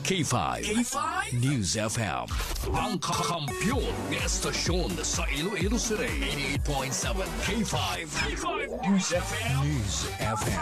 K5. News FM. Ang kakampiyon ng estasyon sa Iloilo City. 88.7 K5. News FM. News FM.